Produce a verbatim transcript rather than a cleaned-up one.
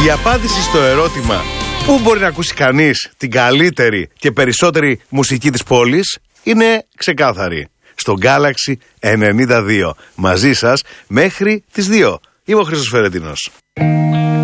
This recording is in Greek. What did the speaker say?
Η απάντηση στο ερώτημα πού μπορεί να ακούσει κανείς την καλύτερη και περισσότερη μουσική της πόλης είναι ξεκάθαρη. Στο Galaxy ενενήντα δύο. Μαζί σας μέχρι τις δύο. Είμαι ο Χρήστος Φερετίνος.